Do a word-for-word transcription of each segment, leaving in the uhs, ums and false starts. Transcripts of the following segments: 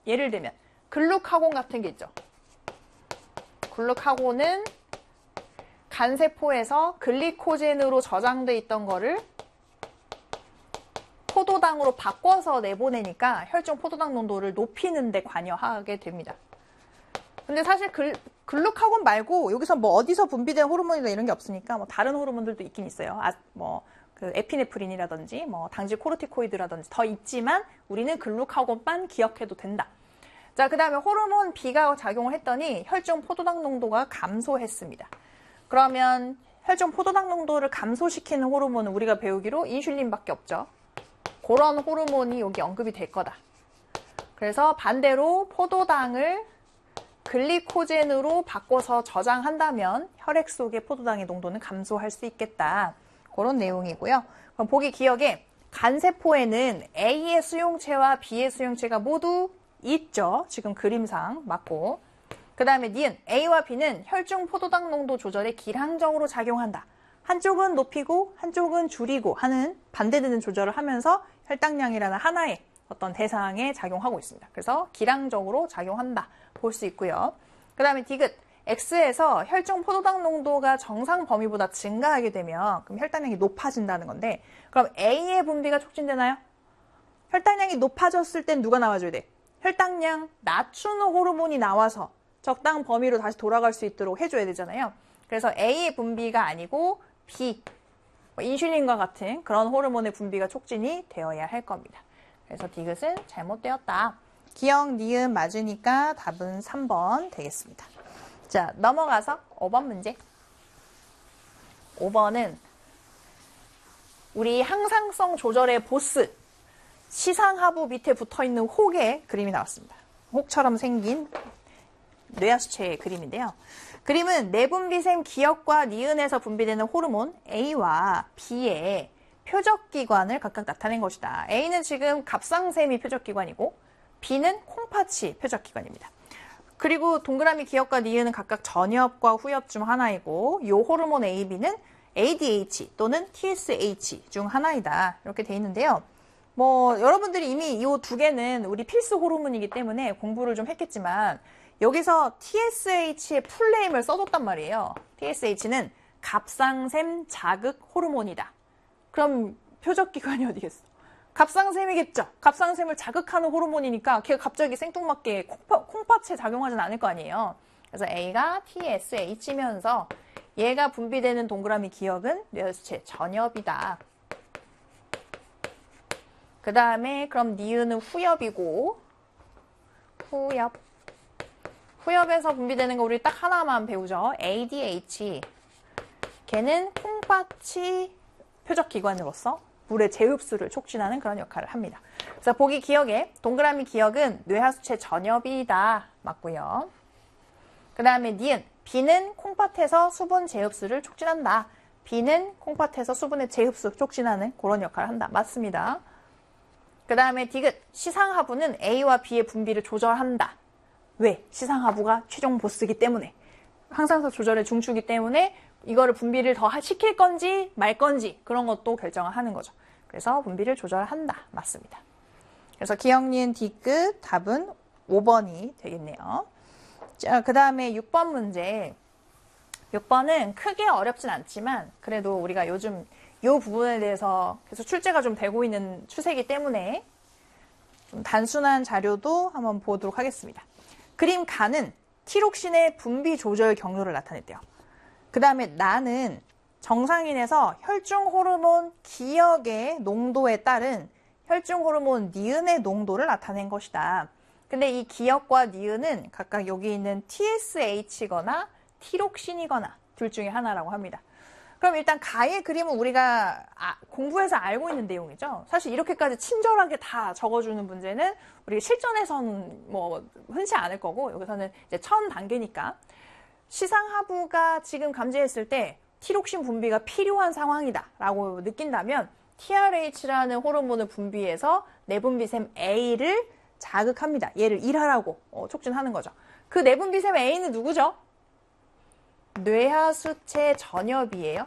예를 들면 글루카곤 같은 게 있죠. 글루카곤은 간세포에서 글리코젠으로 저장돼 있던 거를 포도당으로 바꿔서 내보내니까 혈중 포도당 농도를 높이는 데 관여하게 됩니다. 근데 사실 글, 글루카곤 말고 여기서 뭐 어디서 분비된 호르몬이나 이런 게 없으니까 뭐 다른 호르몬들도 있긴 있어요. 아, 뭐 그 에피네프린이라든지 뭐 당질 코르티코이드라든지 더 있지만 우리는 글루카곤만 기억해도 된다. 자, 그 다음에 호르몬 B가 작용을 했더니 혈중 포도당 농도가 감소했습니다. 그러면 혈중 포도당 농도를 감소시키는 호르몬은 우리가 배우기로 인슐린밖에 없죠. 그런 호르몬이 여기 언급이 될 거다. 그래서 반대로 포도당을 글리코젠으로 바꿔서 저장한다면 혈액 속의 포도당의 농도는 감소할 수 있겠다. 그런 내용이고요. 그럼 보기 기억에 간세포에는 A의 수용체와 B의 수용체가 모두 있죠. 지금 그림상 맞고. 그 다음에 니은 A와 B는 혈중 포도당 농도 조절에 기량적으로 작용한다. 한쪽은 높이고 한쪽은 줄이고 하는 반대되는 조절을 하면서 혈당량이라는 하나의 어떤 대상에 작용하고 있습니다. 그래서 기량적으로 작용한다. 볼 수 있고요. 그 다음에 디귿 X에서 혈중 포도당 농도가 정상 범위보다 증가하게 되면 그럼 혈당량이 높아진다는 건데 그럼 A의 분비가 촉진되나요? 혈당량이 높아졌을 땐 누가 나와줘야 돼? 혈당량 낮추는 호르몬이 나와서 적당 범위로 다시 돌아갈 수 있도록 해줘야 되잖아요. 그래서 A의 분비가 아니고 B, 인슐린과 같은 그런 호르몬의 분비가 촉진이 되어야 할 겁니다. 그래서 디귿은 잘못되었다. 기억, 니은 맞으니까 답은 삼 번 되겠습니다. 자, 넘어가서 오 번 문제. 오 번은 우리 항상성 조절의 보스 시상하부 밑에 붙어있는 혹의 그림이 나왔습니다. 혹처럼 생긴 뇌하수체의 그림인데요. 그림은 내분비샘 기역과 니은에서 분비되는 호르몬 A와 B의 표적기관을 각각 나타낸 것이다. A는 지금 갑상샘이 표적기관이고 B는 콩팥이 표적기관입니다. 그리고 동그라미 기역과 니은은 각각 전엽과 후엽 중 하나이고 이 호르몬 A, B는 에이디에이치 또는 티에스에이치 중 하나이다. 이렇게 돼 있는데요. 뭐 여러분들이 이미 이 두 개는 우리 필수 호르몬이기 때문에 공부를 좀 했겠지만 여기서 티에스에이치의 풀네임을 써줬단 말이에요. 티에스에이치는 갑상샘 자극 호르몬이다. 그럼 표적기관이 어디겠어? 갑상샘이겠죠. 갑상샘을 자극하는 호르몬이니까 걔가 갑자기 생뚱맞게 콩팥, 콩팥에 작용하진 않을 거 아니에요. 그래서 A가 티에스에이치면서 얘가 분비되는 동그라미 기역은 뇌하수체 전엽이다. 그 다음에 그럼 니은은 후엽이고 후엽 후엽에서 분비되는 거 우리 딱 하나만 배우죠. 에이디에이치 걔는 콩팥이 표적기관으로서 물의 재흡수를 촉진하는 그런 역할을 합니다. 그래서 보기 기역에 동그라미 기역은 뇌하수체 전엽이다. 맞고요. 그 다음에 니은 B는 콩팥에서 수분 재흡수를 촉진한다. B는 콩팥에서 수분의 재흡수 촉진하는 그런 역할을 한다. 맞습니다. 그 다음에 디귿 시상하부는 A와 B의 분비를 조절한다. 왜? 시상하부가 최종 보스이기 때문에 항상성 조절의 중추이기 때문에 이거를 분비를 더 시킬 건지 말 건지 그런 것도 결정을 하는 거죠. 그래서 분비를 조절한다. 맞습니다. 그래서 기억, 니은, 디귿 답은 오 번이 되겠네요. 자, 그 다음에 육 번 문제. 육 번은 크게 어렵진 않지만 그래도 우리가 요즘 이 부분에 대해서 계속 출제가 좀 되고 있는 추세이기 때문에 좀 단순한 자료도 한번 보도록 하겠습니다. 그림 가는 티록신의 분비 조절 경로를 나타냈대요. 그 다음에 나는 정상인에서 혈중 호르몬 기역의 농도에 따른 혈중 호르몬 니은의 농도를 나타낸 것이다. 근데 이 기역과 니은은 각각 여기 있는 티에스에이치거나 티록신이거나 둘 중에 하나라고 합니다. 그럼 일단 가의 그림은 우리가 아, 공부해서 알고 있는 내용이죠. 사실 이렇게까지 친절하게 다 적어주는 문제는 우리 실전에서는 뭐 흔치 않을 거고 여기서는 이제 처음 단계니까 시상하부가 지금 감지했을 때 티록신 분비가 필요한 상황이다 라고 느낀다면 티알에이치라는 호르몬을 분비해서 내분비샘 A를 자극합니다. 얘를 일하라고 어, 촉진하는 거죠. 그 내분비샘 A는 누구죠? 뇌하수체 전엽이에요.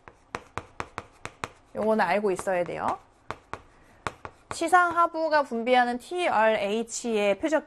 요거는 알고 있어야 돼요. 시상하부가 분비하는 티알에이치의 표적